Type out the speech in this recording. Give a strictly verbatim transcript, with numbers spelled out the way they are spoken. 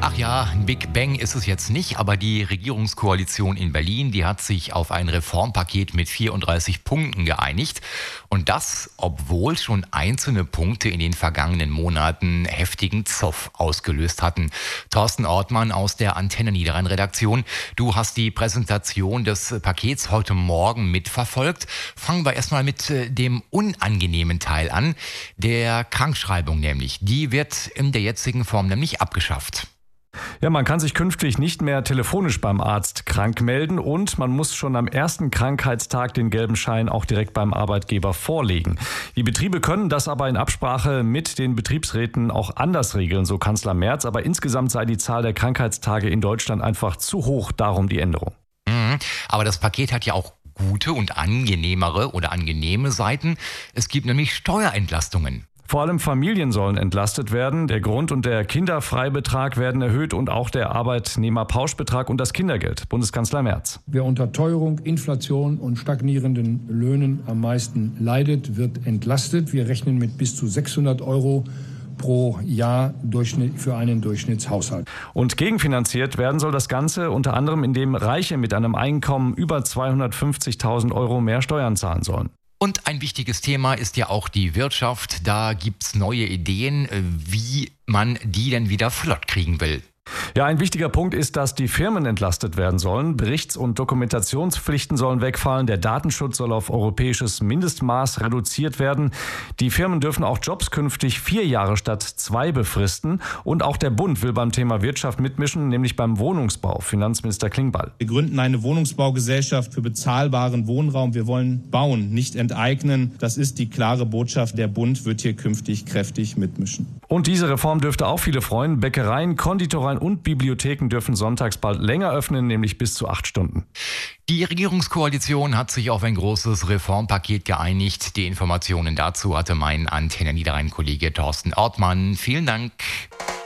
Ach ja, ein Big Bang ist es jetzt nicht, aber die Regierungskoalition in Berlin, die hat sich auf ein Reformpaket mit vierunddreißig Punkten geeinigt. Und das, obwohl schon einzelne Punkte in den vergangenen Monaten heftigen Zoff ausgelöst hatten. Thorsten Ortmann aus der Antenne Niederrhein-Redaktion. Du hast die Präsentation des Pakets heute Morgen mitverfolgt. Fangen wir erstmal mit dem unangenehmen Teil an. Der Krankschreibung nämlich. Die wird in der jetzigen Form nämlich abgeschafft. Ja, man kann sich künftig nicht mehr telefonisch beim Arzt krank melden und man muss schon am ersten Krankheitstag den gelben Schein auch direkt beim Arbeitgeber vorlegen. Die Betriebe können das aber in Absprache mit den Betriebsräten auch anders regeln, so Kanzler Merz. Aber insgesamt sei die Zahl der Krankheitstage in Deutschland einfach zu hoch, darum die Änderung. Mhm, aber das Paket hat ja auch gute und angenehmere oder angenehme Seiten. Es gibt nämlich Steuerentlastungen. Vor allem Familien sollen entlastet werden. Der Grund- und der Kinderfreibetrag werden erhöht und auch der Arbeitnehmerpauschbetrag und das Kindergeld. Bundeskanzler Merz. Wer unter Teuerung, Inflation und stagnierenden Löhnen am meisten leidet, wird entlastet. Wir rechnen mit bis zu sechshundert Euro pro Jahr für einen Durchschnittshaushalt. Und gegenfinanziert werden soll das Ganze unter anderem, indem Reiche mit einem Einkommen über zweihundertfünfzigtausend Euro mehr Steuern zahlen sollen. Und ein wichtiges Thema ist ja auch die Wirtschaft. Da gibt's neue Ideen, wie man die denn wieder flott kriegen will. Ja, ein wichtiger Punkt ist, dass die Firmen entlastet werden sollen. Berichts- und Dokumentationspflichten sollen wegfallen. Der Datenschutz soll auf europäisches Mindestmaß reduziert werden. Die Firmen dürfen auch Jobs künftig vier Jahre statt zwei befristen. Und auch der Bund will beim Thema Wirtschaft mitmischen, nämlich beim Wohnungsbau. Finanzminister Klingbeil. Wir gründen eine Wohnungsbaugesellschaft für bezahlbaren Wohnraum. Wir wollen bauen, nicht enteignen. Das ist die klare Botschaft. Der Bund wird hier künftig kräftig mitmischen. Und diese Reform dürfte auch viele freuen. Bäckereien, Konditoreien und Bibliotheken dürfen sonntags bald länger öffnen, nämlich bis zu acht Stunden. Die Regierungskoalition hat sich auf ein großes Reformpaket geeinigt. Die Informationen dazu hatte mein Antenne Niederrhein-Kollege Thorsten Ortmann. Vielen Dank.